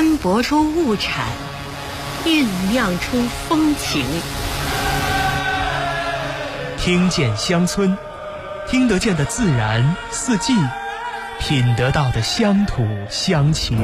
斑驳出物产，酝酿出风情。 听见乡村，听得见的自然四季，品得到的乡土乡情。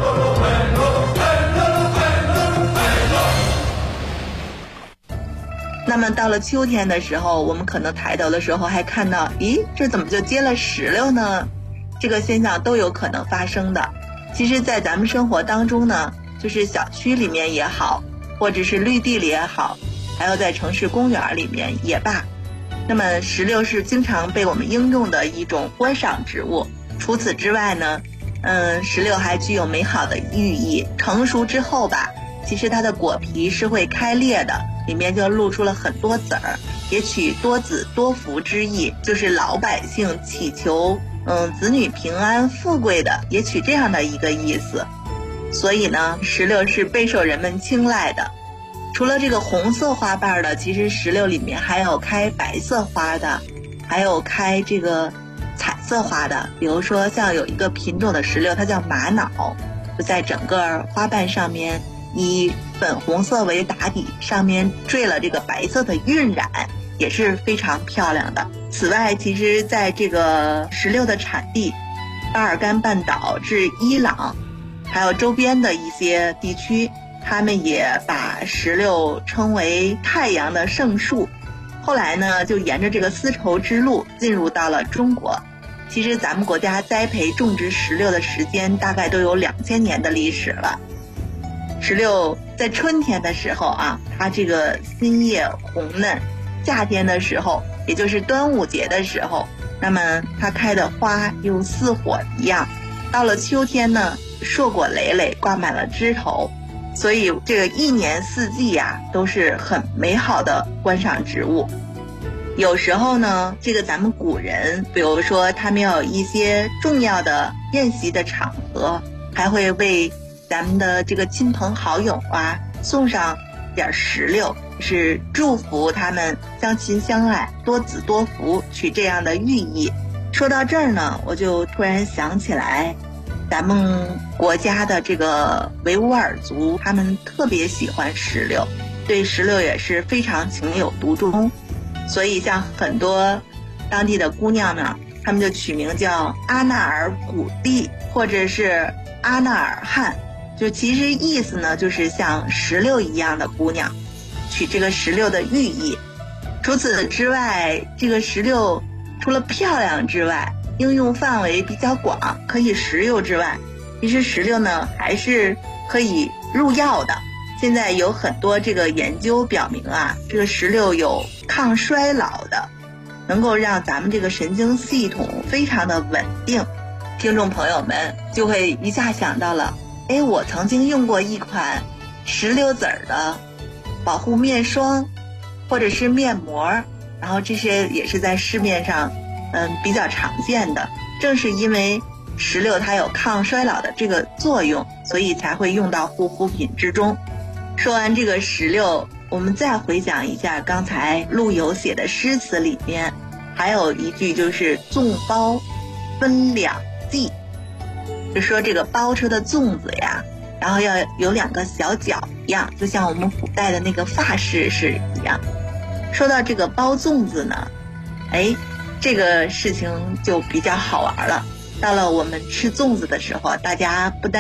那么到了秋天的时候，我们可能抬头的时候还看到，咦，这怎么就结了石榴呢？这个现象都有可能发生的。其实在咱们生活当中呢，就是小区里面也好，或者是绿地里也好，还有在城市公园里面也罢，那么石榴是经常被我们应用的一种观赏植物。除此之外呢，石榴还具有美好的寓意。成熟之后吧，其实它的果皮是会开裂的，里面就露出了很多籽儿，也取多子多福之意，就是老百姓祈求子女平安富贵的，也取这样的一个意思。所以呢，石榴是备受人们青睐的。除了这个红色花瓣的，其实石榴里面还有开白色花的，还有开这个彩色花的。比如说像有一个品种的石榴，它叫玛瑙，就在整个花瓣上面以粉红色为打底，上面缀了这个白色的晕染，也是非常漂亮的。此外，其实在这个石榴的产地巴尔干半岛至伊朗还有周边的一些地区，他们也把石榴称为太阳的圣树。后来呢，就沿着这个丝绸之路进入到了中国。其实咱们国家栽培种植石榴的时间大概都有2000年的历史了。石榴在春天的时候啊，它这个新叶红嫩，夏天的时候，也就是端午节的时候，那么它开的花又似火一样。到了秋天呢，硕果累累，挂满了枝头。所以这个一年四季啊，都是很美好的观赏植物。有时候呢，这个咱们古人，比如说他们要有一些重要的宴席的场合，还会为咱们的这个亲朋好友啊送上点石榴，是祝福他们相亲相爱，多子多福，取这样的寓意。说到这儿呢，我就突然想起来，咱们国家的这个维吾尔族，他们特别喜欢石榴，对石榴也是非常情有独钟。所以像很多当地的姑娘呢，他们就取名叫阿纳尔古丽，或者是阿纳尔汗，就其实意思呢，就是像石榴一样的姑娘，取这个石榴的寓意。除此之外，这个石榴除了漂亮之外，应用范围比较广，可以食用之外，其实石榴呢还是可以入药的。现在有很多这个研究表明啊，这个石榴有抗衰老的，能够让咱们这个神经系统非常的稳定。听众朋友们就会一下想到了，我曾经用过一款石榴籽的保护面霜或者是面膜，然后这些也是在市面上比较常见的。正是因为石榴它有抗衰老的这个作用，所以才会用到护肤品之中。说完这个石榴，我们再回想一下刚才陆游写的诗词里面还有一句，就是粽包分两季，就说这个包出的粽子呀，然后要有2个小角一样，就像我们古代的那个发饰是一样。说到这个包粽子呢，这个事情就比较好玩了。到了我们吃粽子的时候，大家不但